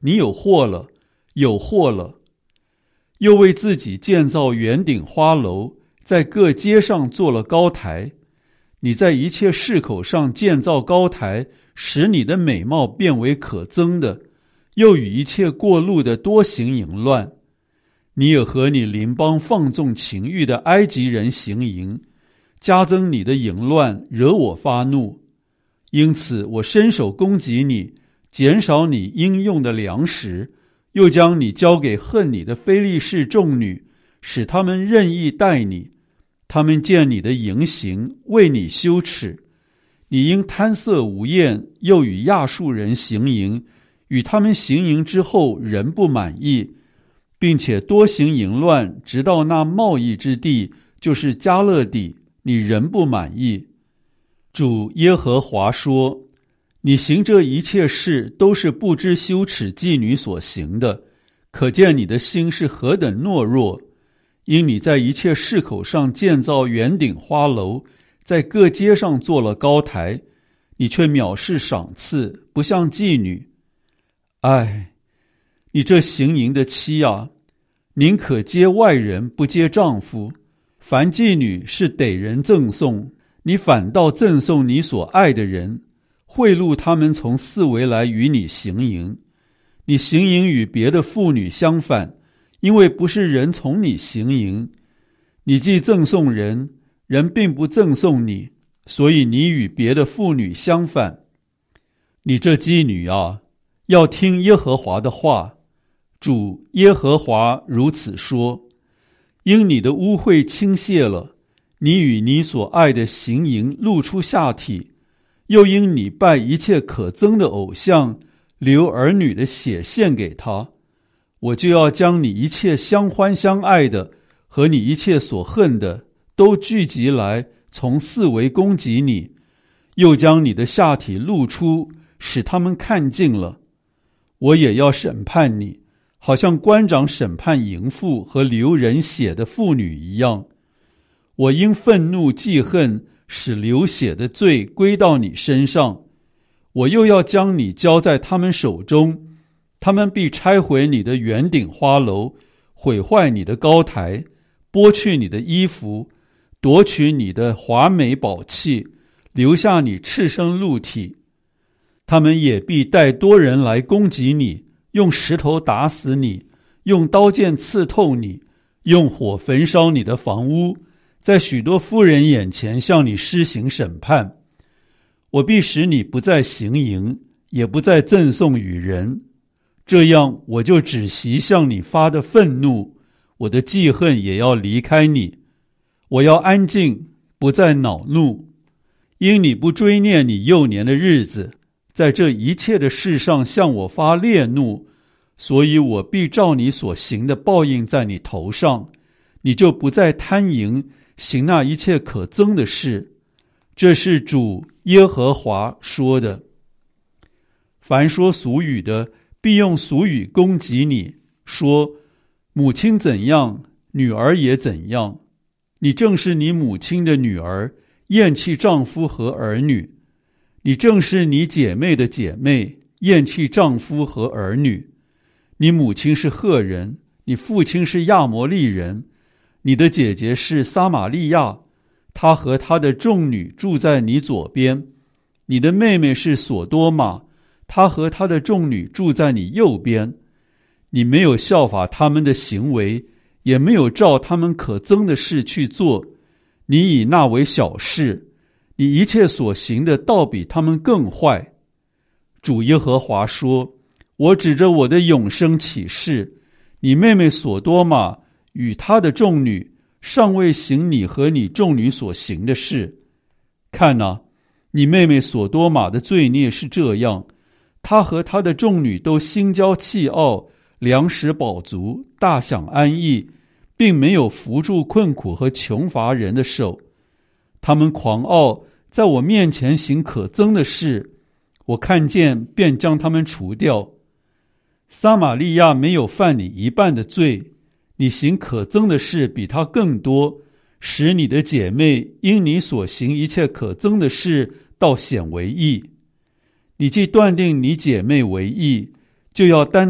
你有祸了，有祸了。又为自己建造圆顶花楼，在各街上做了高台。你在一切市口上建造高台，使你的美貌变为可憎的，又与一切过路的多行淫乱。你也和你邻邦放纵情欲的埃及人行淫，加增你的淫乱，惹我发怒。因此我伸手攻击你，减少你应用的粮食，又将你交给恨你的非利士众女，使他们任意待你。他们见你的淫行，为你羞耻。你因贪色无厌，又与亚述人行淫，与他们行淫之后仍不满意，并且多行淫乱，直到那贸易之地，就是迦勒底，你仍不满意。主耶和华说，你行这一切事都是不知羞耻妓女所行的，可见你的心是何等懦弱。因你在一切市口上建造圆顶花楼，在各街上做了高台，你却藐视赏赐，不像妓女。唉，你这行淫的妻啊，宁可接外人，不接丈夫。凡妓女是得人赠送，你反倒赠送你所爱的人，贿赂他们从四围来与你行淫。你行淫与别的妇女相反，因为不是人从你行淫。你既赠送人，人并不赠送你，所以你与别的妇女相反。你这妓女啊，要听耶和华的话。主耶和华如此说，因你的污秽倾泻了，你与你所爱的行淫，露出下体，又因你拜一切可憎的偶像，流儿女的血献给他，我就要将你一切相欢相爱的和你一切所恨的都聚集来，从四围攻击你，又将你的下体露出，使他们看尽了。我也要审判你，好像官长审判淫妇和流人血的妇女一样。我因愤怒记恨，使流血的罪归到你身上。我又要将你交在他们手中，他们必拆毁你的圆顶花楼，毁坏你的高台，剥去你的衣服，夺取你的华美宝器，留下你赤身露体。他们也必带多人来攻击你，用石头打死你，用刀剑刺透你，用火焚烧你的房屋，在许多妇人眼前向你施行审判。我必使你不再行淫，也不再赠送与人，这样我就止息向你发的愤怒，我的记恨也要离开你。我要安静，不再恼怒，因你不追念你幼年的日子，在这一切的事上向我发烈怒，所以我必照你所行的报应在你头上，你就不再贪淫，行那一切可憎的事。这是主耶和华说的。凡说俗语的，必用俗语攻击你，说母亲怎样，女儿也怎样。你正是你母亲的女儿，厌弃丈夫和儿女。你正是你姐妹的姐妹，厌弃丈夫和儿女。你母亲是赫人，你父亲是亚摩利人，你的姐姐是撒玛利亚，她和她的众女住在你左边。你的妹妹是索多玛，她和她的众女住在你右边。你没有效法他们的行为，也没有照他们可憎的事去做，你以那为小事，你一切所行的倒比他们更坏。主耶和华说，我指着我的永生起誓，你妹妹索多玛与她的众女尚未行你和你众女所行的事。看哪，你妹妹索多玛的罪孽是这样，她和她的众女都心骄气傲，粮食饱足，大享安逸，并没有扶住困苦和穷乏人的手。他们狂傲，在我面前行可憎的事，我看见便将他们除掉。撒玛利亚没有犯你一半的罪，你行可憎的事比他更多，使你的姐妹因你所行一切可憎的事倒显为义。你既断定你姐妹为义，就要担